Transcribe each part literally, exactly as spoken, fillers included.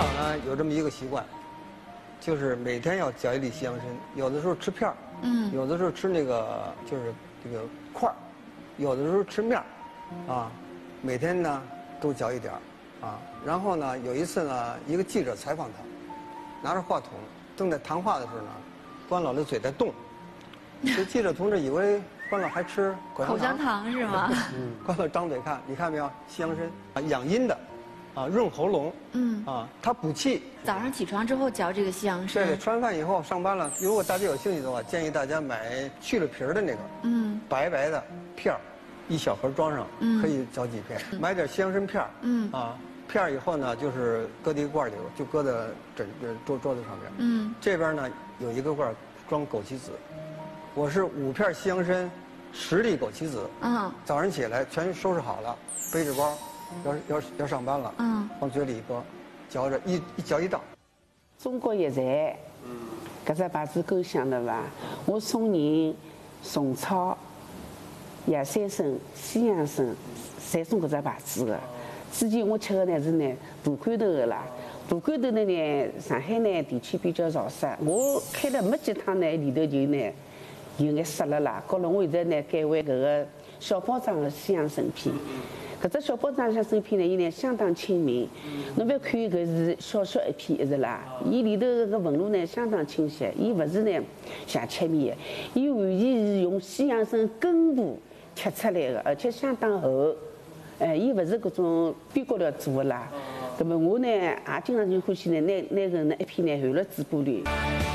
老呢有这么一个习惯，就是每天要嚼一粒西洋参，有的时候吃片儿，嗯，有的时候吃那个就是这个块儿，有的时候吃面儿，啊，每天呢都嚼一点儿，啊，然后呢有一次呢，一个记者采访他，拿着话筒正在谈话的时候呢，关老的嘴在动，这记者同志以为关老还吃口香糖， 口香糖是吗？ 嗯，关老张嘴看，你看没有，西洋参啊，养阴的。 啊，润喉咙，嗯，啊，它补气。 早上起床之后嚼这个西洋参。 对，吃完饭以后上班了，如果大家有兴趣的话，建议大家买去了皮儿的那个，嗯，白白的片儿，一小盒装上，嗯，可以嚼几片。嗯、买点西洋参片儿，嗯，啊，片儿以后呢，就是搁在一罐里，就搁在枕桌桌子上边。嗯，这边呢有一个罐装枸杞子，我是五片西洋参，十粒枸杞子。嗯，早上起来全收拾好了，背着包。 要要要上班了，嗯，往嘴里一搁，嚼着一一嚼一道。 中国药材，嗯，搿只牌子够响的伐？我送人虫草、野山参、西洋参，侪送搿只牌子的。之前我吃的呢是呢大罐头的啦，大罐头的呢上海呢地区比较潮湿，我开了没几趟呢里头就呢有眼湿了啦。搞了我现在呢改为搿个小包装的西洋参片。 搿只小包装像参片呢，伊呢相当亲民。侬覅看搿是小小一片，一直啦，伊里头搿纹路呢相当清晰，伊勿是呢像切面的，伊完全是用西洋参根部切出来的，而且相当厚。哎，伊勿是搿种边角料做的啦。葛末我呢也经常就欢喜呢，拿拿搿呢一片呢含了嘴巴里。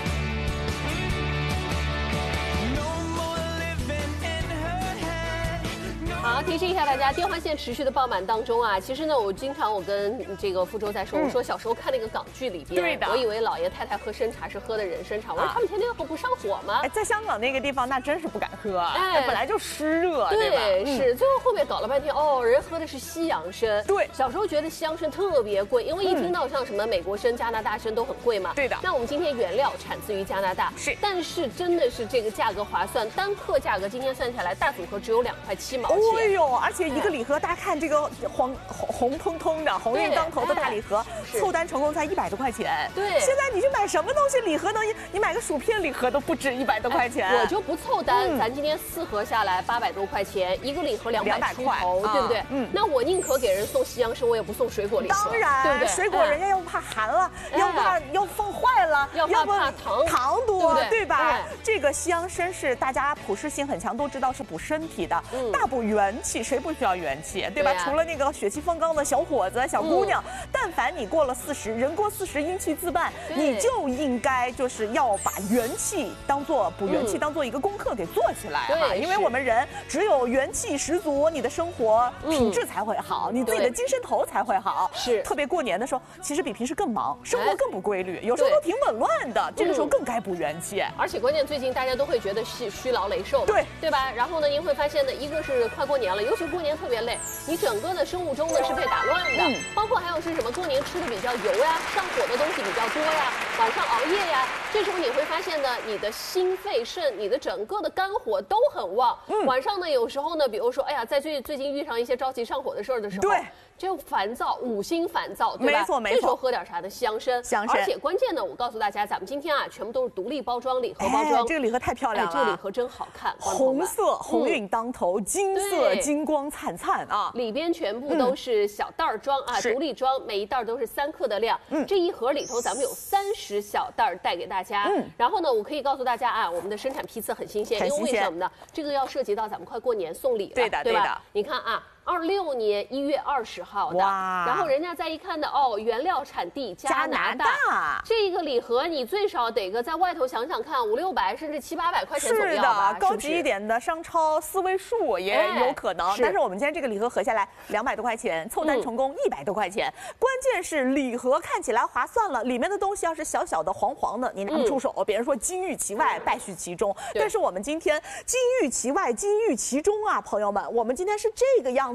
好，提示一下大家，电话线持续的爆满当中啊。其实呢，我经常我跟这个傅周在说，我说小时候看那个港剧里边， 对的， 我以为老爷太太喝参茶是喝的人参茶，我说他们天天喝不上火吗？ 哎，在香港那个地方那真是不敢喝，哎，本来就湿热，对吧？ 是，最后后面搞了半天，哦，人喝的是西洋参。 对， 小时候觉得西洋参特别贵，因为一听到像什么美国参、加拿大参都很贵嘛。 对的。 那我们今天原料产自于加拿大，是，但是真的是这个价格划算，单克价格今天算下来大组合只有两块七毛钱。 哎呦，而且。 一个礼盒，大家看这个黄红红彤彤的、红运当头的大礼盒，凑单成功才一百多块钱。 对， 现在你去买什么东西礼盒能，你买个薯片礼盒都不止一百多块钱。 我就不凑单，咱今天四盒下来八百多块钱，一个礼盒两百出头，对不对？嗯，那我宁可给人送西洋参，我也不送水果礼盒。 当然，对不对？水果人家又怕寒了，要怕要放坏了， 要怕怕糖糖多，对吧？这个西洋参是大家普适性很强，都知道是补身体的，大补元气，谁不需要？ 元气，对吧？除了那个血气方刚的小伙子、小姑娘，但凡你过了四十，人过四十阴气自半，你就应该就是要把元气当做补元气，当做一个功课给做起来哈。因为我们人只有元气十足，你的生活品质才会好，你自己的精神头才会好。是，特别过年的时候，其实比平时更忙，生活更不规律，有时候都挺紊乱的，这个时候更该补元气。 而且关键最近大家都会觉得是虚劳累瘦，对对吧？然后呢，您会发现呢，一个是快过年了，尤其过年。 特别累，你整个的生物钟呢是被打乱的，嗯、包括还有是什么过年吃的比较油呀，上火的东西比较多呀，晚上熬夜呀，这时候你会发现呢，你的心肺肾，你的整个的肝火都很旺。嗯、晚上呢，有时候呢，比如说，哎呀，在最最近遇上一些着急上火的事儿的时候，对。 就烦躁，五心烦躁，对吧？ 没错没错。 这时候喝点啥呢？西洋参。 西洋参。 而且关键呢，我告诉大家，咱们今天啊，全部都是独立包装礼盒包装。 哎、这个礼盒太漂亮了， 哎、这个礼盒真好看。 红色，红晕当头，嗯、金色，金光灿灿啊！ 里边全部都是小袋装啊，独立装，每一袋都是三克的量。嗯。这一盒里头，咱们有三十小袋带给大家。嗯。然后呢，我可以告诉大家啊，我们的生产批次很新鲜，因为为什么呢？这个要涉及到咱们快过年送礼了， 对的， 对吧？ 对的。 你看啊。 二六年一月二十号的，然后人家再一看的哦，原料产地加拿大，加拿大这个礼盒你最少得个在外头想想看五六百甚至七八百块钱左右吧， 是的，高级一点的商超四位数也有可能。哎、是但是我们今天这个礼盒合下来两百多块钱，凑单成功一百多块钱。嗯、关键是礼盒看起来划算了，里面的东西要是小小的黄黄的，你拿不出手。嗯、别人说金玉其外，败絮其中，但是我们今天金玉其外，金玉其中啊，朋友们，我们今天是这个样子。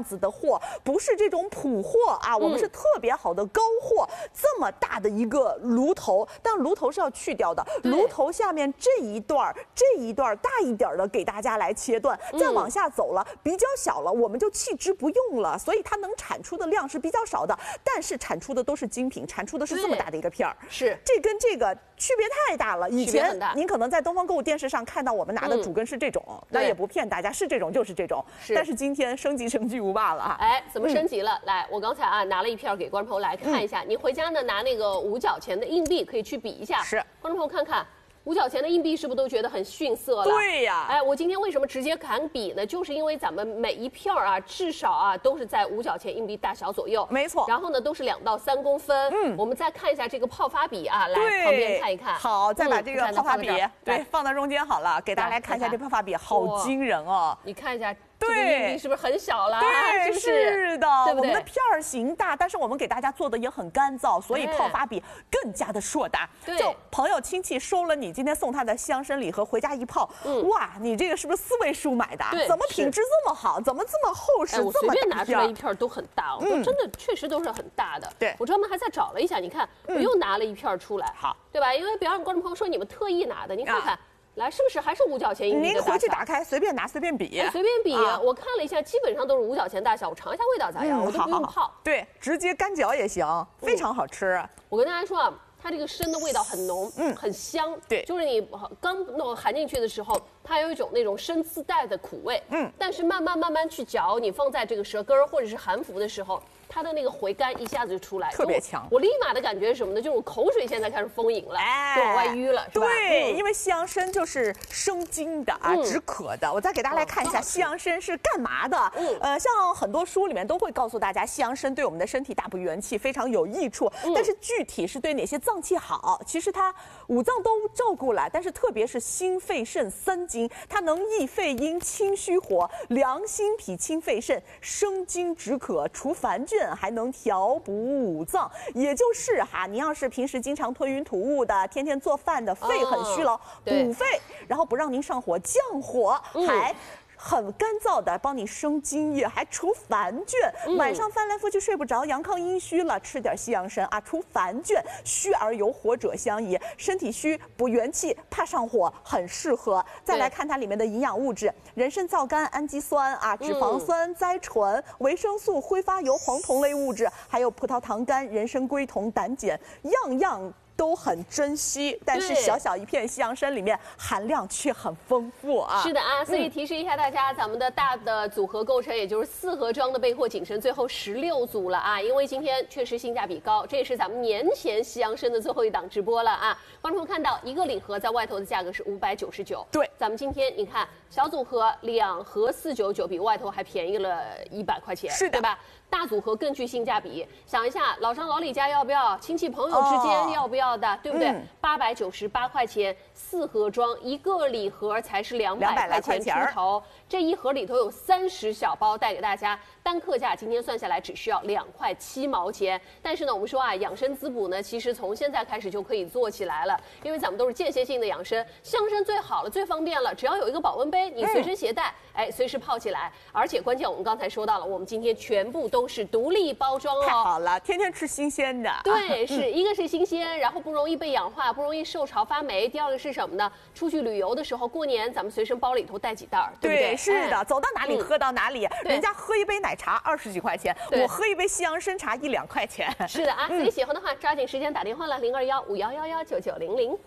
子的货，不是这种普货啊，我们是特别好的高货，这么大的一个炉头，但炉头是要去掉的，炉头下面这一段这一段大一点的给大家来切断，再往下走了比较小了，我们就弃之不用了，所以它能产出的量是比较少的，但是产出的都是精品，产出的是这么大的一个片儿， 是这跟这个区别太大了。以前您可能在东方购物电视上看到我们拿的主根是这种，那也不骗大家，是这种就是这种。但是今天升级成巨无霸了啊！ 哎，怎么升级了？来，我刚才啊拿了一片给观众朋友来看一下，你回家呢拿那个五角钱的硬币可以去比一下。 是， 观众朋友看看。五角钱的硬币是不是都觉得很逊色了？ 对呀， 哎，我今天为什么直接敢比呢？就是因为咱们每一片啊，至少啊都是在五角钱硬币大小左右， 没错。 然后呢，都是两到三公分。嗯，我们再看一下这个泡发比啊，来旁边看一看。 好，再把这个泡发比对放到中间好了，给大家来看一下这泡发比，好惊人哦！ 你看一下。这个硬币是不是很小了？ 对， 是不是？ 是的，我们的片儿型大，但是我们给大家做的也很干燥，所以泡发比更加的硕大。就朋友亲戚收了你今天送他的香参礼盒，回家一泡，哇，你这个是不是四位数买的？怎么品质这么好？怎么这么厚实？ 我随便拿出来一片都很大，都真的确实都是很大的。 对， 我专门还在找了一下，你看，我又拿了一片出来， 好， 对吧？因为别让观众朋友说你们特意拿的，你看看。来，是不是还是五角钱硬币的大小？ 您回去打开，随便拿，随便比， 随便比。我看了一下，基本上都是五角钱大小。我尝一下味道咋样？我都不用泡， 对，直接干嚼也行，非常好吃。 我跟大家说啊，它这个参的味道很浓，嗯，很香。 对， 就是你刚弄含进去的时候，它有一种那种参自带的苦味，嗯，但是慢慢慢慢去嚼，你放在这个舌根儿或者是含服的时候。它的那个回甘一下子就出来， 特别强。 我立马的感觉是什么呢？就是我口水现在开始丰盈了，就往外淤了，是吧？ 对，因为西洋参就是生津的啊，止渴的。我再给大家来看一下西洋参是干嘛的。嗯，呃，像很多书里面都会告诉大家，西洋参对我们的身体大补元气非常有益处。但是具体是对哪些脏器好？其实它五脏都照顾了，但是特别是心肺肾三经，它能益肺阴、清虚火、凉心脾、清肺肾、生津止渴、除烦倦。还能调补五脏，也就是哈，你要是平时经常吞云吐雾的，天天做饭的，肺很虚劳，补肺，然后不让您上火，降火，还。很干燥的，帮你生津液，还除烦倦。嗯、晚上翻来覆去睡不着，阳亢阴虚了，吃点西洋参啊，除烦倦。虚而有火者相宜，身体虚补元气，怕上火，很适合。再来看它里面的营养物质：人参皂苷、氨基酸啊，脂肪酸、嗯、甾醇、维生素、挥发油、黄酮类物质，还有葡萄糖苷、人参归酮、胆碱，样样。都很珍惜，但是小小一片西洋参里面含量却很丰富啊！ 是的啊，所以提示一下大家，咱们的大的组合构成也就是四盒装的备货谨慎，最后十六组了啊！因为今天确实性价比高，这也是咱们年前西洋参的最后一档直播了啊！观众看到一个礼盒在外头的价格是五百九十九， 对， 咱们今天你看小组合两盒四九九，比外头还便宜了一百块钱， 是的， 对吧？大组合更具性价比，想一下老张老李家要不要？亲戚朋友之间要不要的，哦、对不对？八百九十八块钱四盒装，一个礼盒才是两百块钱出头。这一盒里头有三十小包带给大家，单客价今天算下来只需要两块七毛钱。但是呢，我们说啊，养生滋补呢，其实从现在开始就可以做起来了，因为咱们都是间歇性的养生，香参最好了，最方便了，只要有一个保温杯，你随身携带，嗯、哎，随时泡起来。而且关键我们刚才说到了，我们今天全部都是独立包装哦， 太好了，天天吃新鲜的。 对，是一个是新鲜，然后不容易被氧化，不容易受潮发霉。第二个是什么呢？出去旅游的时候，过年咱们随身包里头带几袋，对不对？ 是的，哎、走到哪里喝到哪里。人家喝一杯奶茶二十几块钱，我喝一杯西洋参茶一两块钱。 是的啊，所以喜欢的话，抓紧时间打电话了，零二幺五幺幺幺九九零零。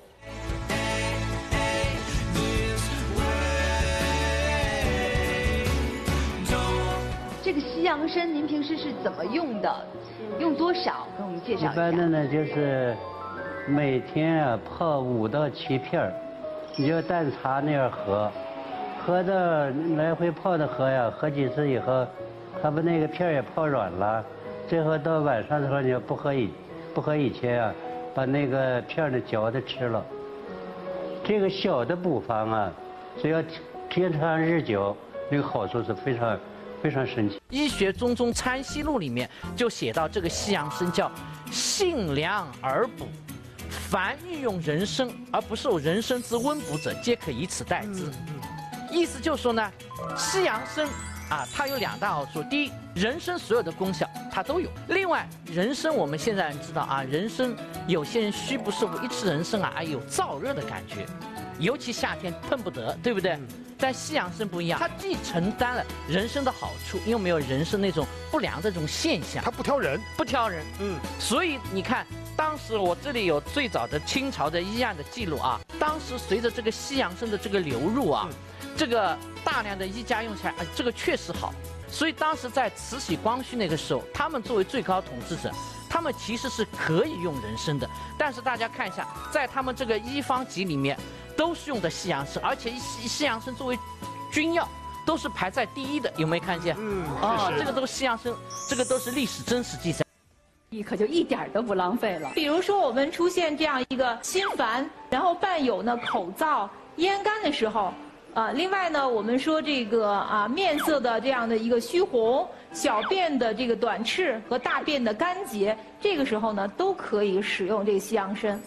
这个西洋参您平时是怎么用的？用多少？跟我们介绍一下。 一般的呢，就是每天啊泡五到七片儿，你就淡茶那样喝，喝的来回泡的喝呀，喝几次以后，它把那个片儿也泡软了。最后到晚上的时候，你要不喝以不喝以前啊，把那个片儿呢嚼着吃了。这个小的补方啊，只要天长日久，那个好处是非常。非常神奇，《 医学中宗参析录》里面就写到，这个西洋参叫性凉而补，凡欲用人参而不受人参之温补者，皆可以此代之。意思就是说呢，西洋参啊，它有两大好处。第一，人参所有的功效它都有。另外，人参我们现在知道啊，人参有些人虚不受补，一吃人参啊，有燥热的感觉，尤其夏天碰不得，对不对？但西洋参不一样，它既承担了人参的好处，又没有人参那种不良的这种现象。 它不挑人， 不挑人。嗯，所以你看。当时我这里有最早的清朝的医案的记录啊，当时随着这个西洋参的这个流入啊，这个大量的医家用起来，哎，这个确实好。所以当时在慈禧、光绪那个时候，他们作为最高统治者，他们其实是可以用人参的。但是大家看一下，在他们这个医方集里面，都是用的西洋参，而且西西洋参作为君药，都是排在第一的，有没有看见？嗯，哦，这个都是西洋参，这个都是历史真实记载。 可就一点都不浪费了。比如说，我们出现这样一个心烦，然后伴有呢口燥、咽干的时候，啊，另外呢，我们说这个啊面色的这样的一个虚红、小便的这个短赤和大便的干结，这个时候呢都可以使用这个西洋参。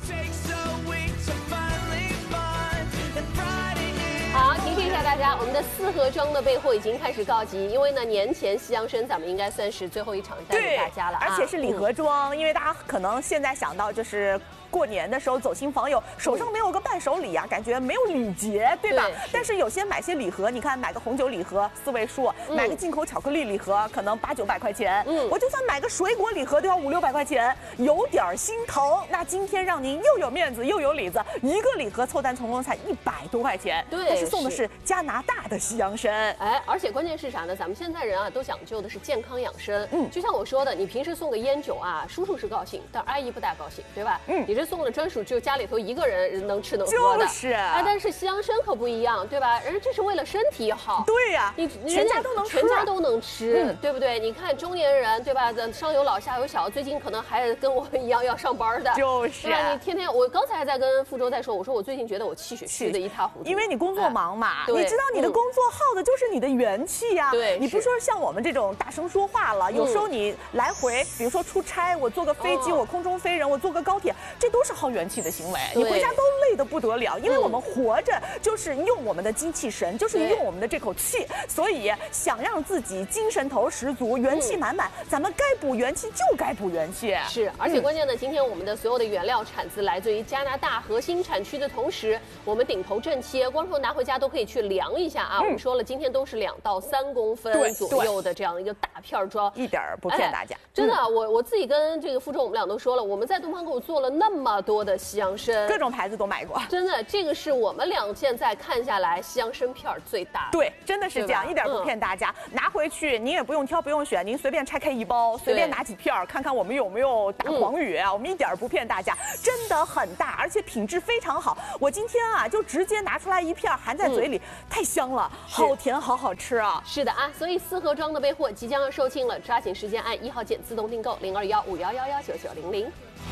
好，提示一下大家，我们的四盒装的备货已经开始告急，因为呢，年前西洋参咱们应该算是最后一场带给大家了、啊， 而且是礼盒装，嗯、因为大家可能现在想到就是过年的时候走亲访友，手上没有个伴手礼啊，感觉没有礼节，对吧？对，但是有些买些礼盒，你看买个红酒礼盒四位数，嗯、买个进口巧克力礼盒可能八九百块钱，嗯，我就算买个水果礼盒都要五六百块钱，有点心疼。那今天让您又有面子又有里子，一个礼盒凑单总共才一百多块钱， 对， 但是送的是加拿大的西洋参， 哎，而且关键是啥呢？咱们现在人啊都讲究的是健康养生，嗯，就像我说的，你平时送个烟酒啊，叔叔是高兴，但阿姨不大高兴，对吧？嗯，你这送的专属只有家里头一个人能吃能喝的， 就是， 哎，但是西洋参可不一样，对吧？人家这是为了身体好， 对呀、啊， 你全家都能吃， 全家都能吃，嗯、对不对？你看中年人，对吧？上有老下有小，最近可能还跟我一样要上班的， 就是， 对吧？你天天，我刚才还在跟傅周在说，我说我最近觉得我气血虚的一塌糊涂， 因为你工作忙嘛，哎、你知道你的工作耗的就是你的元气呀、啊， 对， 你不说像我们这种大声说话了，有时候你来回，比如说出差，我坐个飞机，我空中飞人，我坐个高铁，这都是耗元气的行为。你回家都累得不得了，因为我们活着就是用我们的精气神，就是用我们的这口气，所以想让自己精神头十足、元气满满，咱们该补元气就该补元气。 是，而且关键呢，今天我们的所有的原料产自来自于加拿大核心产区的同时，我们顶头正切，光说拿回家都可以去量一下啊。我们说了，今天都是两到三公分左右的这样一个大片装， 一点不骗大家。 真的，我我自己跟这个傅周我们俩都说了，我们在东方购物做了那么多的西洋参， 各种牌子都买过。 真的，这个是我们俩现在看下来西洋参片最大的。 对，真的是这样，一点不骗大家。拿回去您也不用挑不用选，您随便拆开一包，随便拿几片看看我们有没有打黄语啊。我们一点不骗大家，真的很大，而且品质非常好。我今天啊就直接拿出来一片含在嘴里，太香了，好甜好好吃啊。 是的啊，所以四盒装的备货即将要售罄了，抓紧时间按一号键自动订购零二幺五幺幺幺九九零零。